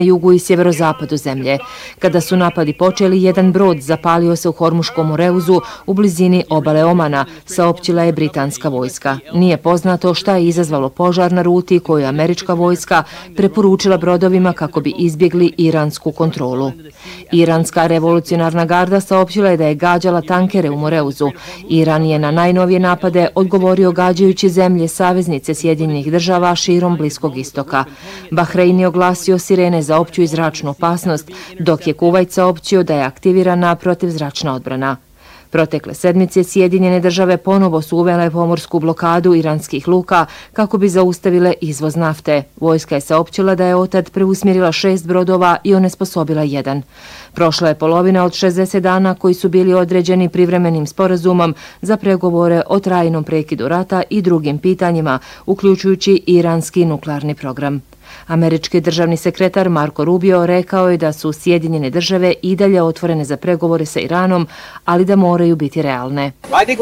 jugu i sjeverozapadu zemlje. Kada su napadi počeli, jedan brod zapalio se u Hormuškom Moreuzu u blizini obale Omana, saopćila je britanska vojska. Nije poznato šta je izazvalo požar na ruti koju je američka vojska preporučila brodovima kako bi izbjegli iransku kontrolu. Iranska revolucionarna garda saopćila je da je gađala tankere u Moreuzu. Iran je na najnovije napade odgovorio gađajući zemlje saveznice Sjedinjenih država širom Bliskog istoka. Bahrein je oglasio sirene za opću i zračnu opasnost, dok je Kuvajt saopćio da je aktivirana protivzračna odbrana. Protekle sedmice Sjedinjene države ponovo su uvele pomorsku blokadu iranskih luka kako bi zaustavile izvoz nafte. Vojska je saopćila da je otad preusmjerila 6 brodova i onesposobila 1. Prošla je polovina od 60 dana koji su bili određeni privremenim sporazumom za pregovore o trajnom prekidu rata i drugim pitanjima, uključujući iranski nuklearni program. Američki državni sekretar Marco Rubio rekao je da su Sjedinjene države i dalje otvorene za pregovore sa Iranom, ali da moraju biti realne.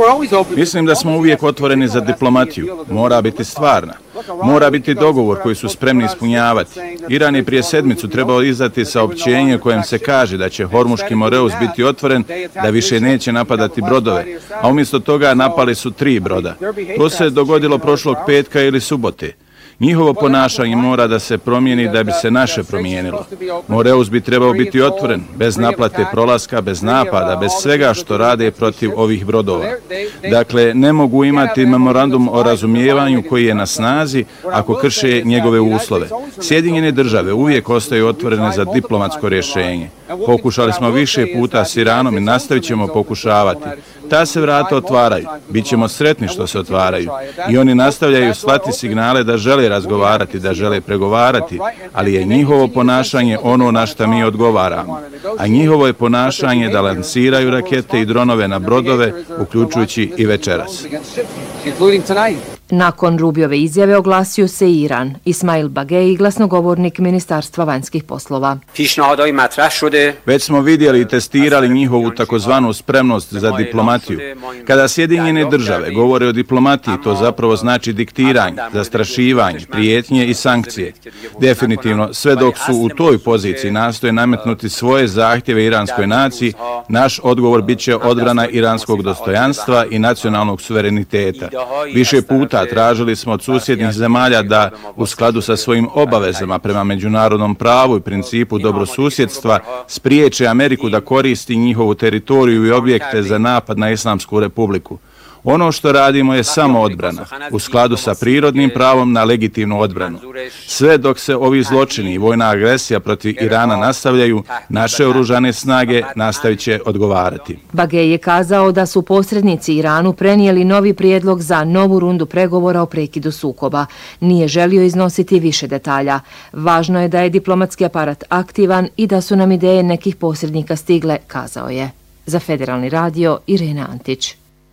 Mislim da smo uvijek otvoreni za diplomatiju. Mora biti stvarna. Mora biti dogovor koji su spremni ispunjavati. Iran je prije sedmicu trebao izdati saopćenje kojem se kaže da će Hormuški Moreus biti otvoren, da više neće napadati brodove, a umjesto toga napali su 3 broda. To se dogodilo prošlog petka ili subote. Njihovo ponašanje mora da se promijeni da bi se naše promijenilo. Moreus bi trebao biti otvoren, bez naplate prolaska, bez napada, bez svega što rade protiv ovih brodova. Dakle, ne mogu imati memorandum o razumijevanju koji je na snazi ako krše njegove uslove. Sjedinjene države uvijek ostaju otvorene za diplomatsko rješenje. Pokušali smo više puta s Iranom i nastavit ćemo pokušavati. Ta se vrata otvaraju. Bićemo sretni što se otvaraju. I oni nastavljaju slati signale da žele razgovarati, da žele pregovarati, ali je njihovo ponašanje ono na što mi odgovaramo. A njihovo je ponašanje da lansiraju rakete i dronove na brodove, uključujući i večeras. Nakon Rubiove izjave oglasio se Iran. Ismail Bagei, glasnogovornik Ministarstva vanjskih poslova. Već smo vidjeli i testirali njihovu takozvanu spremnost za diplomatiju. Kada Sjedinjene države govore o diplomatiji, to zapravo znači diktiranje, zastrašivanje, prijetnje i sankcije. Definitivno, sve dok su u toj poziciji nastoje nametnuti svoje zahtjeve iranskoj naciji, naš odgovor bit će odbrana iranskog dostojanstva i nacionalnog suvereniteta. Više puta tražili smo od susjednih zemalja da, u skladu sa svojim obavezama prema međunarodnom pravu i principu dobrosusjedstva, spriječe Ameriku da koristi njihovu teritoriju i objekte za napad na Islamsku republiku. Ono što radimo je samo odbrana, u skladu sa prirodnim pravom na legitimnu odbranu. Sve dok se ovi zločini i vojna agresija protiv Irana nastavljaju, naše oružane snage nastavit će odgovarati. Bagei je kazao da su posrednici Iranu prenijeli novi prijedlog za novu rundu pregovora o prekidu sukoba. Nije želio iznositi više detalja. Važno je da je diplomatski aparat aktivan i da su nam ideje nekih posrednika stigle, kazao je. Za Federalni radio, Irena Antić.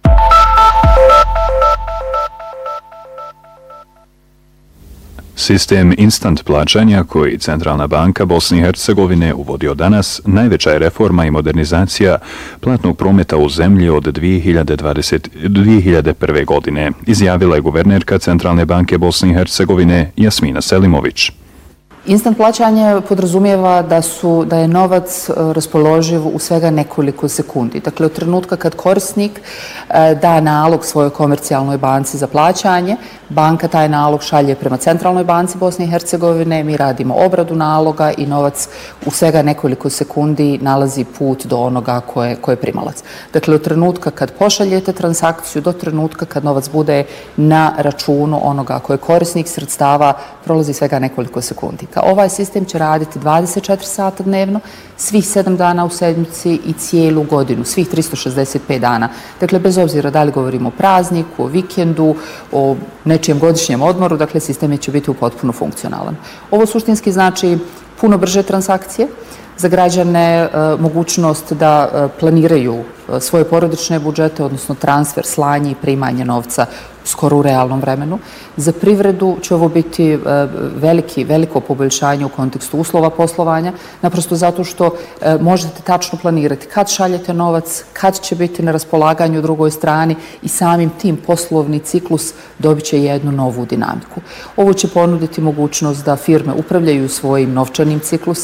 Sistem instant plaćanja koji Centralna banka Bosne i Hercegovine uvodi od danas najveća je reforma i modernizacija platnog prometa u zemlji od 2001. godine, izjavila je guvernerka Centralne banke Bosne i Hercegovine Jasmina Selimović. Instant plaćanje podrazumijeva da je novac raspoloživ u svega nekoliko sekundi. Dakle, od trenutka kad korisnik da nalog svojoj komercijalnoj banci za plaćanje, banka taj nalog šalje prema Centralnoj banci Bosne i Hercegovine, mi radimo obradu naloga i novac u svega nekoliko sekundi nalazi put do onoga ko je primalac. Dakle, od trenutka kad pošaljete transakciju do trenutka kad novac bude na računu onoga ko je korisnik sredstava, prolazi svega nekoliko sekundi. Ovaj sistem će raditi 24 sata dnevno, svih 7 dana u sedmici i cijelu godinu, svih 365 dana. Dakle, bez obzira da li govorimo o prazniku, o vikendu, o nečijem godišnjem odmoru, dakle, sistem će biti potpuno funkcionalan. Ovo suštinski znači puno brže transakcije, za građane mogućnost da planiraju svoje porodične budžete, odnosno transfer, slanje i primanje novca skoro u realnom vremenu. Za privredu će ovo biti veliko poboljšanje u kontekstu uslova poslovanja, naprosto zato što možete tačno planirati kad šaljete novac, kad će biti na raspolaganju drugoj strani i samim tim poslovni ciklus dobit će jednu novu dinamiku. Ovo će ponuditi mogućnost da firme upravljaju svojim novčanim ciklusima,